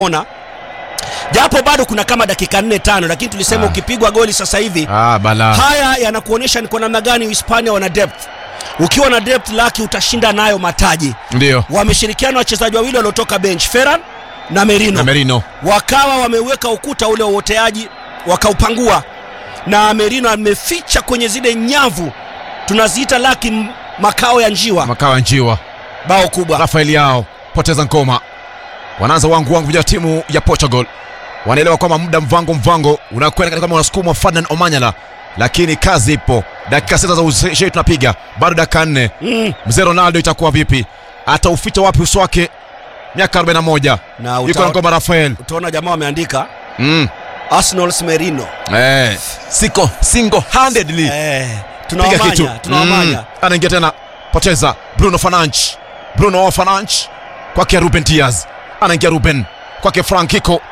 ona japo bado kuna kama dakika 4-5, lakini tulisema ukipigwa goli sasa hivi bala. Haya yanakuonesha ni kwa namna gani Hispania wana depth. Ukiwa na depth laki utashinda nayo mataji. Ndio. Wameshirikiana wachezaji wawili waliotoka bench, Ferran na Merino. Wakawa wameweka ukuta ule uoteaji wakaupangua, na Merino ameficha kwenye zile nyavu tunaziita laki makao ya njiwa. Bao kubwa. Rafael Leao poteza ngoma. Wanaanza wangu vijana timu ya Portugal. Wanaelewa kwamba muda mvango unakwenda kama unasukumwa Ferdinand Omanyala, lakini kazi ipo. Dakika 6 za ushe tunapiga, bado dakika 4. Mzee Ronaldo itakuwa vipi? Atauficha wapi uso wake? Miaka 41. Yuko ngoma Rafael. Utaona jamaa wameandika Arsenal's Merino. Single handedly. Tunawamanya. Anaingia tena, poteza Bruno Fernandes kwake Ruben Diaz. Anaingia Ruben kwake Francisco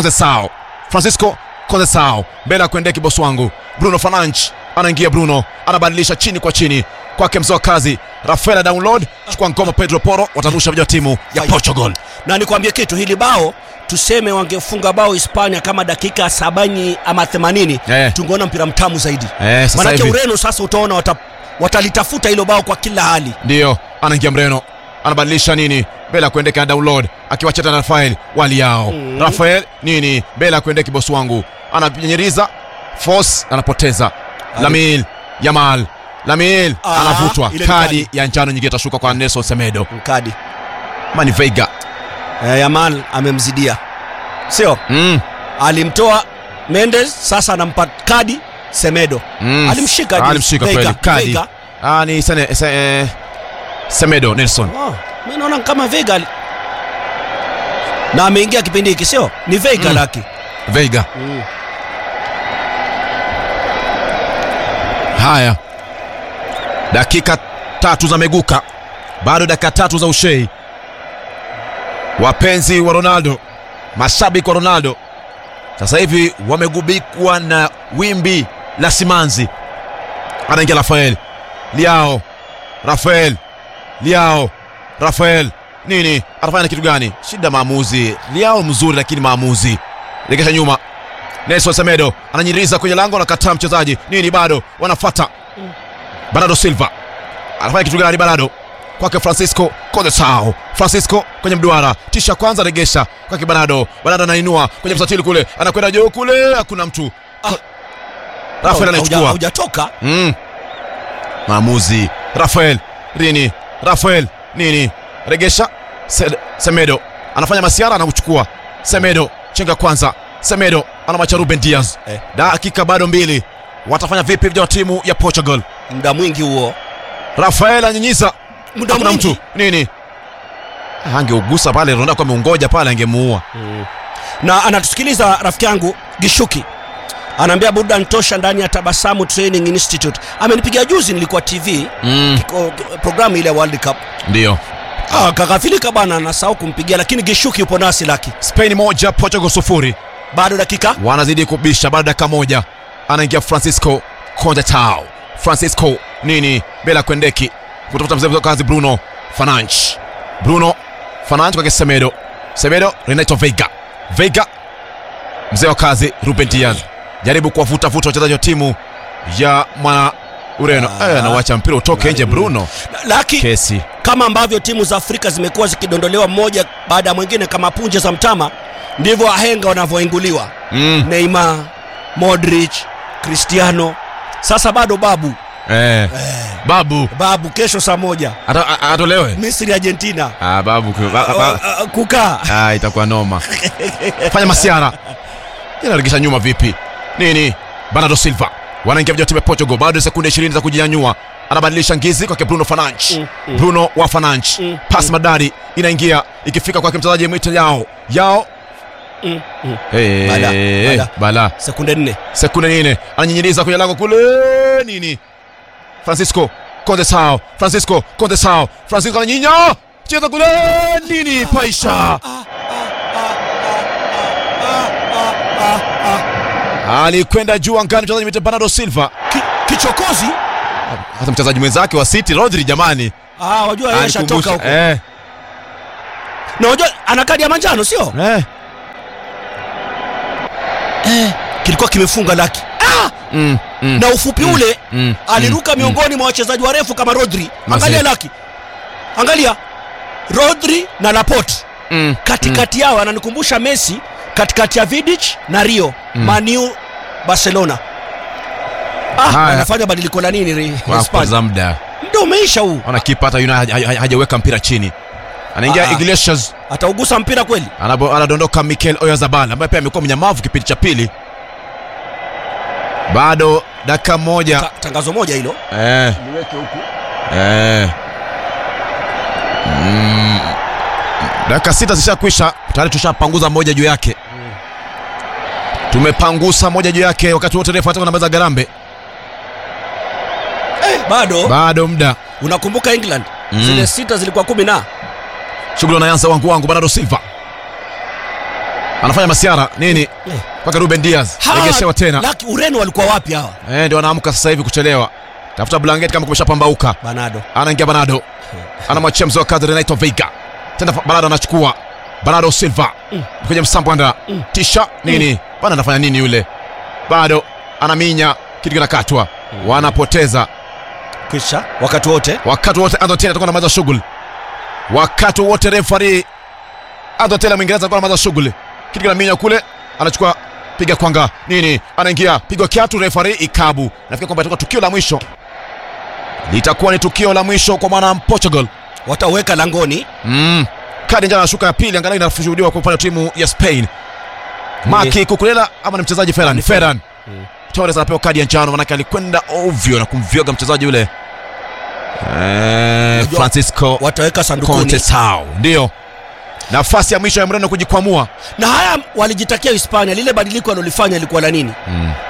Conceição mbele ya kuendea kibosi wangu Bruno Fernandes. Anaingia Bruno, anabadilisha chini kwa chini kwake mzoa kazi Rafael download, chukua ngoma Pedro Porro, watarusha vijana timu ya Portugal. Na nikwambie kitu, hili bao tuseme wangefunga bao Hispania kama dakika 70 ama 80, tungeona mpira mtamu zaidi. Maana Ureno sasa utaona watalitafuta hilo bao kwa kila hali. Ndio, anaingia Moreno, anabadilisha nini Bela kuendeka na download akiwacheta na Rafael Waliao. Rafael nini Bela kuendeka kibosi wangu, anapenyeriza force, anapoteza. Lamine Yamal anavutwa, kadi ya njano nyingine itashuka kwa Nelson Semedo. Kadi Mani Veiga. Yamal amemzidia, sio? Alimtoa Mendes, sasa anampa kadi Semedo. Alimshika kweli kadi. Ni Semedo Nelson. Mimi naona kama Veiga na ameingia kipindi hiki, sio? Ni Veiga laki. Veiga. Haya. Dakika 3 za meguka. Bado dakika 3 za ushei. Wapenzi wa Ronaldo, mashabiki wa Ronaldo sasa hivi wamegubikwa na wimbi la simanzi. Anaingia Rafael nini atafanya kitu gani? Shida maamuzi. Leao mzuri lakini maamuzi. Lekesha nyuma. Nelson Semedo ananyiriza kwenye lango, anakataa mchezaji. Nini bado wanafuata. Bernardo Silva anafanya kitu gani? Bernardo kwake Francisco kwenye mduara, tisha kwanza, regesha kwake Bernardo anainua kwenye msatili kule, anakwenda juu kule, hakuna mtu. Rafael anachukua, hujatoka. Maamuzi. Rafael nini regesha. Semedo anafanya masiara, anakuchukua Semedo, chenga kwanza. Semedo anamacha Ruben Diaz. Dakika bado 2. Watafanya vipi vijana timu ya Portugal? Muda mwingi huo. Rafael anyinyiza, kuna mtu nini, angeugusa pale Ronaldo kwa ameungoja pale, angemuua. Na anatusikiliza rafiki yangu Gishuki, anaambia burudani tosha ndani ya Tabasamu Training Institute. Amenipigia juzi, nilikuwa TV programu ile World Cup. Ndio. Kakafilika bana, nasahau kumpigia, lakini Gishuki yupo nasi laki. Spain 1 Portugal 0. Bado dakika, wanazidi kubisha, bado dakika 1. Anaingia Francisco nini Bela kuendeki kutafuta mzee kazi Bruno Fernandes kwa Semedo Renato Veiga mzee wa kazi Ruben Diaz, jaribu kuwavuta wachezaji wa timu ya mwana Ureno. Anawacha mpira utoke nje Bruno. Laki kesi kama ambavyo timu za Afrika zimekuwa zikidondolewa mmoja baada ya mwingine kama punje za mtama, ndivyo wahenga wanavyoinguliwa. Neymar, Modric, Cristiano. Sasa bado babu kesho saa 1 atolewe Misri Argentina. Babu kukaa itakuwa noma. Fanya masiara, inaregesha nyuma vipi nini. Bernardo Silva wanaingia vijana timu ya Portugal, bado sekunde 20 za kujinyanyua. Anabadilisha ngizi kwake Bruno Fernandes. Pass madari inaingia, ikifika kwake mchezaji mwite Yao. Bala. Sekunde 4 ananyinyiriza kwenye lango kule nini. Francisco Conceição ananyinya, cheza kule nini, paisha. Alikwenda juu angani mchezaji mwite Bernardo Silva, kichokozi. Hata mchezaji mwenzake wa City Rodri, jamani, wajua yeye shatoka huko. Na unajua ana kadi ya manjano, sio? kilikuwa kimefunga Laki. Na ufupi ule aliruka miongoni mwa wachezaji warefu kama Rodri. Angalia Laki, angalia Rodri na Laporte katikati yao, ananikumbusha Messi katikati ya Vidic na Rio Manu Barcelona. Anafanya badiliko la nini Hispania? Muda ndio umeisha huu. Anakipata hajaweka mpira chini. Anaingia Iglesias. Ataugusa mpira kweli? Anadondoka Mikel Oyarzabal ambaye pia amekuwa mnyamavu kipindi cha pili. Bado dakika moja. Tangazo moja hilo. Niweke huku. Dakika 6 zishakwisha. Tayari tushapanguza moja juu yake. Tumepangusa moja juu yake wakati wote refa ataka na meza Garambe. Bado muda. Unakumbuka England? Zile 6 zilikuwa 10 na. Shughuli anaanza wangu Bernardo Silva. Anafanya masiara nini? Paka Ruben Diaz. Regeshewa tena. Laki Ureno walikuwa wapi hawa? Ndio wanaamka sasa hivi kuchelewa. Tafuta blanket kama kumeshapambauka. Bernardo. Anaingia Bernardo. Anamwachia mzoa kadri Renato Veiga. Tena Bernardo anachukua. Bernardo Silva. Kwenye msambwanda. Tisha nini? Bana anafanya nini yule? Bado anaminya kitu kinakatwa. Wanapoteza. Kisha wakati wote Anthony Taylor atakuwa anamaliza shughuli. Wakati wote referee Anthony Taylor Mwingereza atakuwa anamaliza shughuli. Kitu kinaminya kule, anachukua piga kwanga nini? Anaingia piga kiatu referee ikabu. Nafikiri kwamba itakuwa tukio la mwisho. Litakuwa ni tukio la mwisho kwa maana Portugal wataweka langoni. Kadi njano shuka ya pili, angalau inashuhudiwa kwa upande wa timu ya Spain. Maki Kukurela ama ni mchezaji Ferran. Torres anapewa kadi ya njano maana alikwenda ovyo na kumvyoga mchezaji yule. Francisco wataweka sandukuni. Conceição ndio nafasi ya mwisho ya Moreno kujikwamua. Na haya walijitakia Hispania, lile badiliko alilofanya ilikuwa la nini?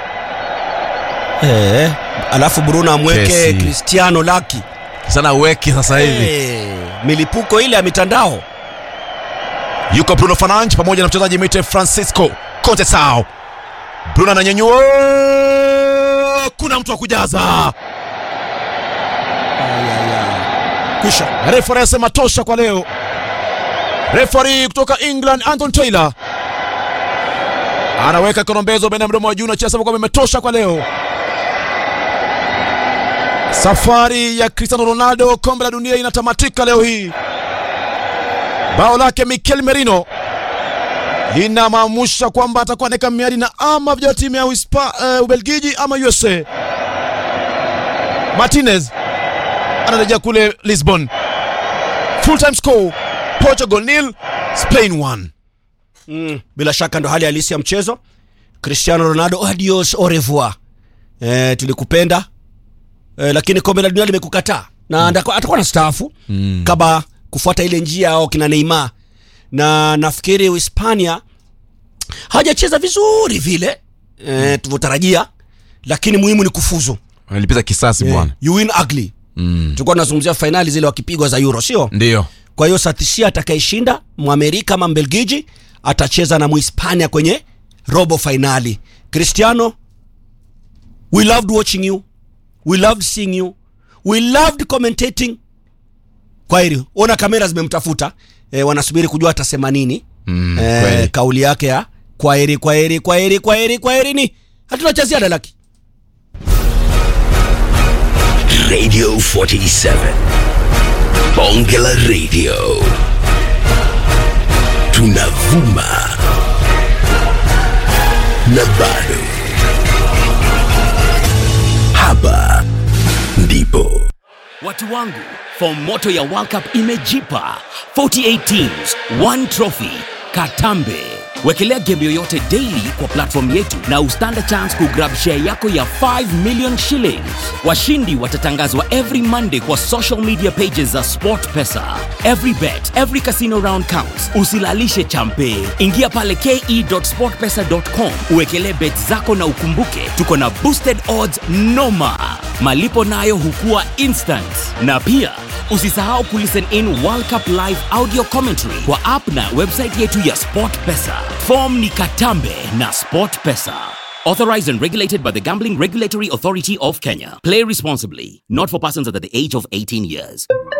Alafu Bruno amweke Cristiano Laki. Sana weki sasa hivi. Milipuko ile ya mitandao. Yuko Bruno Fernandes pamoja na mchezaji mwite Francisco Conceição. Bruno ananyanyua. Kuna mtu wa kujaza. Kisha referee anasema tosha kwa leo. Referee kutoka England Anthony Taylor anaweka konombezo baina ya mdomo wa juu na chasa kwamba imetosha kwa leo. Safari ya Cristiano Ronaldo kombe la dunia inatamatika leo hii. Bao lake Mikel Merino linamaamusha kwamba atakuwa anaweka miadi na ama vya timu ya Ubelgiji ama USA. Martinez anarejea kule Lisbon. Full time score Portugal 0 Spain 1. Bila shaka ndo hali halisi ya mchezo. Cristiano Ronaldo, adios au revoir. Tulikupenda lakini kombe la dunia limekukataa na atakuwa na staafu kama kufuata ile njia au kina Neymar. Na nafikiri Hispania hajacheza vizuri vile tulivyotarajia, lakini muhimu ni kufuzu. Wanalipiza kisasi bwana. You win ugly. Tulikuwa tunazungumzia finali zile wakipigwa za Euro, sio? Ndio. Kwa hiyo satishia atakayeshinda Muamerika ama Mbelgiji atacheza na Muhispania kwenye robo finali. Cristiano, we loved watching you. We loved seeing you. We loved commentating. Kwa hiyo ona kamera zimemtafuta. Wanasubiri kujua atasema nini. Kauli yake ya kwaheri ni hatuna cha ziada Laki. Radio 47 Bongela Radio tunavuma na bado hapa ndipo watu wangu. Form moto ya World Cup imejipa 48 teams, 1 trophy. Katambe. Wekelea game yoyote daily kwa platform yetu na ustand a chance kugrab share yako ya 5 million shillings. Washindi watatangazwa every Monday kwa social media pages za SportPesa. Every bet, every casino round counts. Usilalishe champe. Ingia pale ke.sportpesa.com. Uwekelee bet zako na ukumbuke tuko na boosted odds noma. Malipo nayo hukua instant. Na pia usisahau kulisten in World Cup live audio commentary kwa app na website yetu ya SportPesa. Form ni Katambe na SportPesa. Authorized and regulated by the Gambling Regulatory Authority of Kenya. Play responsibly. Not for persons under the age of 18 years.